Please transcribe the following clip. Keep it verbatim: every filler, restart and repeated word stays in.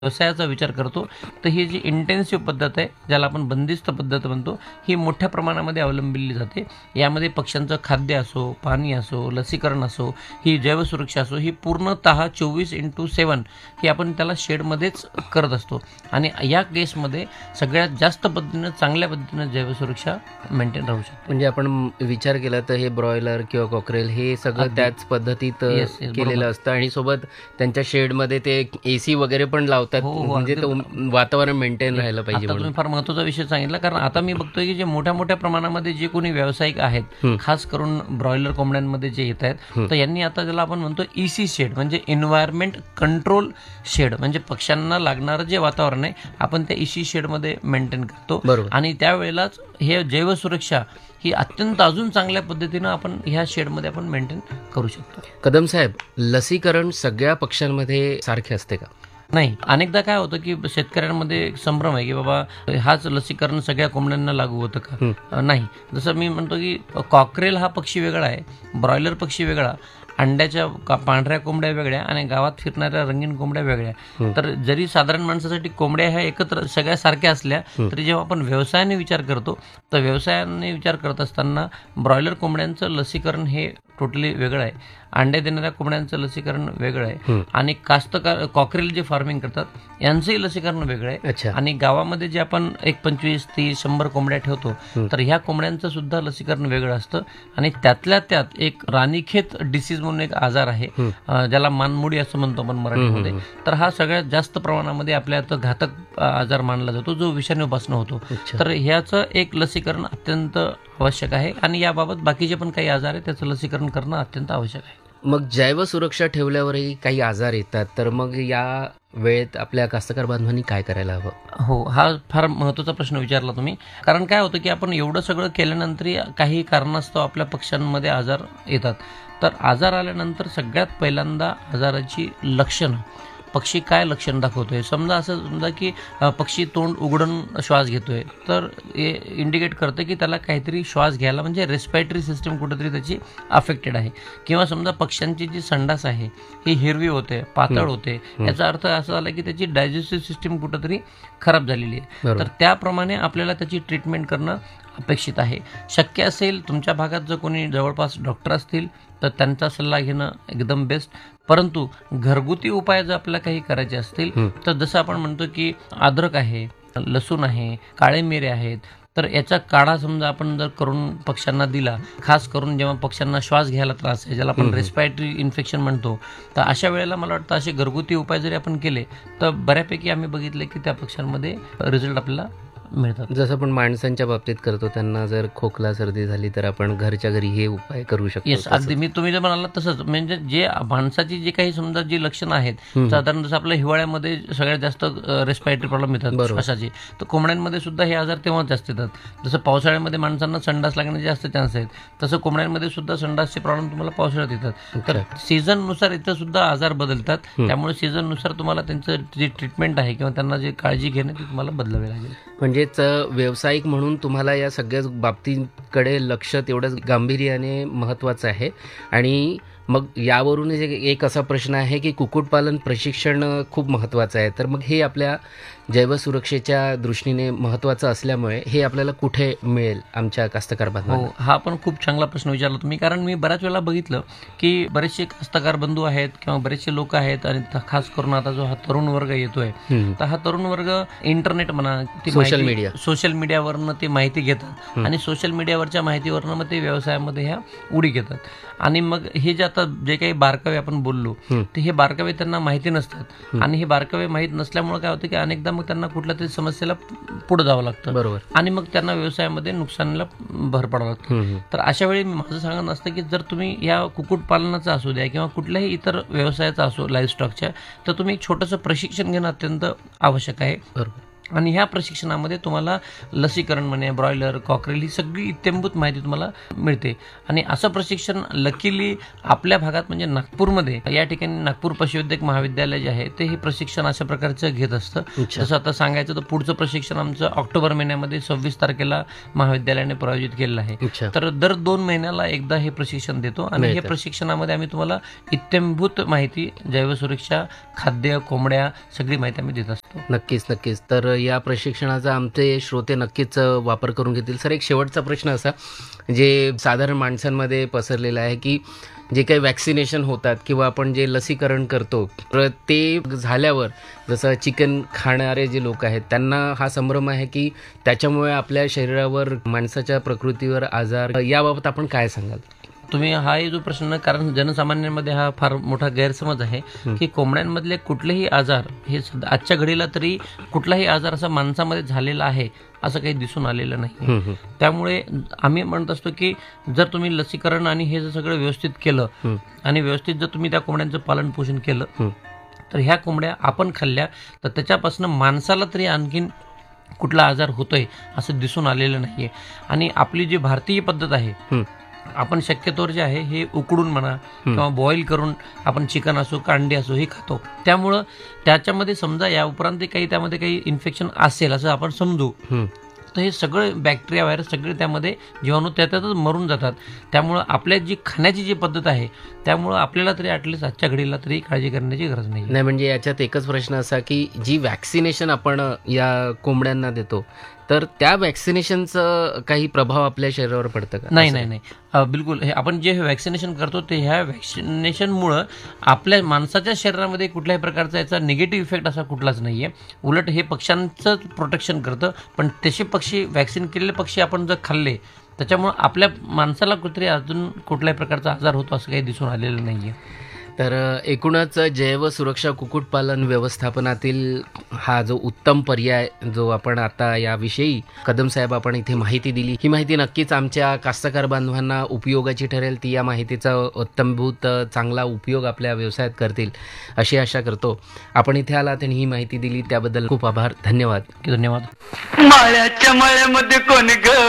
व्यवसायाचा विचार करतो, तर ही जी इंटेन्सिव्ह पद्धत आहे, ज्याला आपण बंदिस्त पद्धत म्हणतो, ही मोठ्या प्रमाणामध्ये अवलंबिली जाते. यामध्ये पक्ष्यांचं खाद्य असो, पाणी असो, लसीकरण असो, ही जैवसुरक्षा असो, ही पूर्णतः चोवीस इंटू सेवन ही आपण त्याला शेडमध्येच करत असतो. आणि या केसमध्ये सगळ्यात जास्त पद्धतीनं चांगल्या पद्धतीनं जैवसुरक्षा मेंटेन राहू शकते. म्हणजे आपण विचार केला तर हे ब्रॉयलर किंवा कॉकरेल हे सगळं अगदी. त्याच पद्धतीत Yes, yes, केलेलं बरोबर. असतं आणि सोबत त्यांच्या शेडमध्ये ते एसी वगैरे पण लावतात, हो, हो, म्हणजे अगदी. ते वातावरण मेंटेन राहायला पाहिजे आता म्हणून. तुम्ही फार महत्त्वाचा विषय सांगितला, कारण आता मी बघतोय की जे मोठ्या मोठ्या प्रमाणामध्ये जे कोणी व्यावसायिक आहेत, हं. खास करून ब्रॉयलर कोंबड्यांमध्ये जे येत आहेत, हं. तर यांनी आता ज्याला आपण म्हणतो ईसी शेड म्हणजे एन्व्हायरमेंट कंट्रोल शेड, म्हणजे पक्ष्यांना लागणारं जे वातावरण आहे आपण त्या ईसी शेडमध्ये मेंटेन करतो. बरोबर. आणि त्यावेळेलाच हे जैवसुरक्षा ही अत्यंत अजून चांगल्या पद्धतीनं आपण ह्या शेडमध्ये आपण मेंटेन करू शकतो. कदम साहेब, लसीकरण सगळ्या पक्ष्यांमध्ये सारखे असते का? नाही, अनेकदा काय होतं की शेतकऱ्यांमध्ये एक संभ्रम आहे की बाबा हाच लसीकरण सगळ्या कोंबड्यांना लागू होतं का? हं. अ, नाही. जसं मी म्हणतो की कॉकरेल हा पक्षी वेगळा आहे, ब्रॉयलर पक्षी वेगळा, अंड्याच्या का पांढऱ्या कोंबड्या वेगळ्या आणि गावात फिरणाऱ्या रंगीन कोंबड्या वेगळ्या. हं. तर जरी साधारण माणसासाठी कोंबड्या ह्या एकत्र सगळ्या सारख्या असल्या हं. तरी जेव्हा आपण व्यवसायाने विचार करतो, तर व्यवसायाने विचार करत असताना ब्रॉयलर कोंबड्यांचं लसीकरण हे टोटली वेगळं आहे, अंडे देणाऱ्या कोंबड्यांचं लसीकरण वेगळं आहे, हं. आणि कास्तकार कॉकरेल जे फार्मिंग करतात यांचंही लसीकरण वेगळं आहे. अच्छा. आणि गावामध्ये जे आपण एक पंचवीस तीस शंभर कोंबड्या ठेवतो, हं. तर ह्या कोंबड्यांचं सुद्धा लसीकरण वेगळं असतं. आणि त्यातल्या त्यात एक राणीखेत डिसीज म्हणून एक आजार आहे, हं. अं, ज्याला मानमुडी असं म्हणतो आपण मराठीमध्ये. हं, तर हा सगळ्यात जास्त प्रमाणामध्ये आपल्या इथं घातक अं, आजार मानला जातो, जो विषाणूपासून होतो. अच्छा. तर ह्याचं एक लसीकरण अत्यंत आवश्यक आहे. आणि याबाबत बाकीचे पण काही आजार आहे त्याचं लसीकरण करणं अत्यंत आवश्यक आहे. मग जैवसुरक्षा ठेवल्यावरही काही आजार येतात, तर मग या वेळेत आपल्या कास्तकार बांधवांनी काय करायला हवं? हो, हा फार महत्त्वाचा प्रश्न विचारला तुम्ही. कारण काय होतं की आपण एवढं सगळं केल्यानंतरही काही कारणास्तव आपल्या पक्ष्यांमध्ये आजार येतात. तर आजार आल्यानंतर सगळ्यात पहिल्यांदा आजाराची लक्षणं, पक्षी काय लक्षण दाखवतोय. समजा असं समजा की अ, पक्षी तोंड उघडून श्वास घेतोय, तर हे इंडिकेट करतं की त्याला काहीतरी श्वास घ्यायला म्हणजे रेस्पिरेटरी सिस्टम कुठेतरी त्याची अफेक्टेड आहे. किंवा समजा पक्ष्यांची जी संडास आहे ही हिरवी होते, पातळ हं. होते, हं. याचा अर्थ असा झाला की त्याची डायजेस्टिव्ह सिस्टम कुठेतरी खराब झालेली आहे. बरोबर. तर त्याप्रमाणे आपल्याला त्याची ट्रीटमेंट करणं अपेक्षित आहे. शक्य असेल तुमच्या भागात जर कोणी जवळपास डॉक्टर असतील तर त्यांचा सल्ला घेणं एकदम बेस्ट. परंतु घरगुती उपाय जर आपल्याला काही करायचे असतील, हं. तर जसं आपण म्हणतो की अद्रक आहे, लसूण आहे, काळे मिरे आहेत, तर याचा काढा समजा आपण जर करून पक्ष्यांना दिला, खास करून जेव्हा पक्ष्यांना श्वास घ्यायला त्रास आहे, ज्याला हं, आपण हं. रेस्पिरेटरी इन्फेक्शन म्हणतो, तर अशा वेळेला मला वाटतं असे घरगुती उपाय जरी आपण केले तर बऱ्यापैकी आम्ही बघितले की त्या पक्ष्यांमध्ये रिझल्ट आपल्याला मिळतात. जसं आपण माणसांच्या बाबतीत करतो, त्यांना जर खोकला सर्दी झाली तर आपण घरच्या घरी हे उपाय करू शकतो. येस, तसंच. अगदी. मी तुम्ही जे म्हणाला तसंच, म्हणजे जे माणसाची जी काही समजा जी लक्षणं आहेत, हं. साधारण जसं आपल्या हिवाळ्यामध्ये सगळ्यात जास्त रेस्पिरेटरी प्रॉब्लेम येतात बरोबर. श्वासाचे, तर कोंबड्यांमध्ये सुद्धा हे आजार तेव्हाच जास्त येतात. जसं पावसाळ्यामध्ये माणसांना संडास लागण्याचे जास्त चान्स आहेत, तसं कोंबड्यांमध्ये सुद्धा संडासचे प्रॉब्लेम तुम्हाला पावसाळ्यात येतात. तर अच्छा. सीझननुसार इथं सुद्धा आजार बदलतात. हं. त्यामुळे सीझननुसार तुम्हाला त्यांचं जी ट्रीटमेंट आहे किंवा त्यांना जी काळजी घेणं ती तुम्हाला बदलावी लागेल. म्हणजेच अ, व्यावसायिक म्हणून तुम्हाला या सगळ्याच बाबतींकडे लक्ष तेवढंच गांभीर्याने महत्त्वाचं आहे. आणि मग यावरून एक एक असा प्रश्न आहे की कुक्कुटपालन प्रशिक्षण अ, खूप महत्त्वाचं आहे. तर मग हे आपल्या जैवसुरक्षेच्या दृष्टीने महत्त्वाचं असल्यामुळे हे आपल्याला कुठे मिळेल आमच्या कास्तकार बांधवांना? हो, हा पण खूप चांगला प्रश्न विचारला तुम्ही. कारण मी बऱ्याच वेळा बघितलं की बरेचसे कास्तकार बंधू आहेत किंवा बरेचसे लोक आहेत, आणि त- खास करून आता जो हा तरुण वर्ग येतोय, हं. तर हा तरुण वर्ग इंटरनेट म्हणा, ती सोशल माहिती- मीडिया. सोशल मीडियावरनं ती माहिती घेतात, हं. आणि सोशल मीडियावरच्या माहितीवरनं मग ते व्यवसायामध्ये ह्या उडी घेतात. आणि मग हे जे आता जे काही बारकावे आपण बोललो, हं. ते हे बारकावे त्यांना माहिती नसतात. हं. आणि हे बारकावे माहीत नसल्यामुळे काय होतं की अनेकदा मग त्यांना कुठल्या तरी समस्येला पुढे जावं लागतं, बरोबर. आणि मग त्यांना व्यवसायामध्ये नुकसानीला भर पडावं लागतं. हं, हं. तर अशा वेळी माझं सांगणं असतं की जर तुम्ही या कुक्कुटपालनाचा असू द्या किंवा कुठल्याही इतर व्यवसायाचा असो लाईव्हस्टॉकच्या, तर तुम्ही एक छोटंसं प्रशिक्षण घेणं अत्यंत आवश्यक आहे. बरोबर. आणि ह्या प्रशिक्षणामध्ये तुम्हाला लसीकरण म्हणे, ब्रॉयलर, कॉकरेल ही सगळी इत्थंभूत माहिती तुम्हाला मिळते. आणि असं प्रशिक्षण लकीली आपल्या भागात म्हणजे नागपूरमध्ये या ठिकाणी नागपूर पशुवैद्यक महाविद्यालय जे आहे ते हे प्रशिक्षण अशा प्रकारचं घेत असतं. जसं आता सांगायचं तर पुढचं प्रशिक्षण आमचं ऑक्टोबर महिन्यामध्ये सव्वीस तारखेला महाविद्यालयाने प्रायोजित केलेलं आहे. तर दर दोन महिन्याला एकदा हे प्रशिक्षण देतो आणि हे प्रशिक्षणामध्ये आम्ही तुम्हाला इत्थंभूत माहिती, जैवसुरक्षा, खाद्य, कोंबड्या सगळी माहिती आम्ही देत असतो. नक्कीच नक्कीच. तर या प्रशिक्षणाचा आमचे श्रोते नक्कीच वापर करून घेतील. सर, एक शेवटचा प्रश्न असा जे साधारण माणसांमध्ये पसरलेला आहे की जे काही वॅक्सिनेशन होतात किंवा आपण जे लसीकरण करतो तर ते झाल्यावर जसं चिकन खाणारे जे लोक आहेत त्यांना हा संभ्रम आहे की त्याच्यामुळे आपल्या शरीरावर, माणसाच्या प्रकृतीवर आजार, याबाबत आपण काय सांगाल? तुम्ही हाही जो प्रश्न, कारण जनसामान्यांमध्ये हा फार मोठा गैरसमज आहे की कोंबड्यांमधले कुठलेही आजार हे आजच्या घडीला तरी कुठलाही आजार असा माणसामध्ये झालेला आहे असं काही दिसून आलेलं नाही. त्यामुळे आम्ही म्हणत असतो की जर तुम्ही लसीकरण आणि हे जर सगळं व्यवस्थित केलं आणि व्यवस्थित जर तुम्ही त्या कोंबड्यांचं पालन पोषण केलं तर ह्या कोंबड्या आपण खाल्ल्या तर त्याच्यापासून माणसाला तरी आणखीन कुठला आजार होतोय असं दिसून आलेलं नाहीये. आणि आपली जी भारतीय पद्धत आहे, आपण शक्यतोवर जे आहे हे उकडून म्हणा किंवा बॉईल करून आपण चिकन असो का अंडे असो हे खातो. त्यामुळं त्याच्यामध्ये समजा या उपरांत काही त्यामध्ये काही इन्फेक्शन असेल असं आपण समजू तर हे सगळं बॅक्टेरिया, व्हायरस सगळे त्यामध्ये जीवाणू त्यातच मरून जातात. त्यामुळं आपल्या जी खाण्याची जी पद्धत आहे त्यामुळं आपल्याला तरी ॲटलिस्ट आजच्या घडीला तरी काळजी करण्याची गरज नाही. नाही म्हणजे याच्यात एकच प्रश्न असा की जी वॅक्सिनेशन आपण या कोंबड्यांना देतो तर त्या वॅक्सिनेशनचं काही प्रभाव आपल्या शरीरावर पडतं का? नाही नाही नाही बिलकुल. हे आपण जे वॅक्सिनेशन करतो ते ह्या वॅक्सिनेशनमुळं आपल्या माणसाच्या शरीरामध्ये कुठल्याही प्रकारचा याचा निगेटिव्ह इफेक्ट असा कुठलाच नाही आहे. उलट हे पक्ष्यांचं प्रोटेक्शन करतं. पण तसे पक्षी, वॅक्सिन केलेले पक्षी आपण जर खाल्ले त्याच्यामुळं आपल्या माणसाला कुठेतरी अजून कुठल्याही प्रकारचा आजार होतो असं काही दिसून आलेलं नाही आहे. तर एकूणच जैव सुरक्षा कुक्कुटपालन व्यवस्थापनातील हा जो उत्तम पर्याय जो आपण आता याविषयी कदम साहेब आपण इथे माहिती दिली, ही माहिती नक्कीच आमच्या कास्तकार बांधवांना उपयोगाची ठरेल. ती या माहितीचा उत्तमभूत चांगला उपयोग आपल्या व्यवसायात करतील अशी आशा करतो. आपण इथे आलात आणि ही माहिती दिली त्याबद्दल खूप आभार. धन्यवाद. धन्यवाद. माळ्याच्या माळ्यामध्ये कोण ग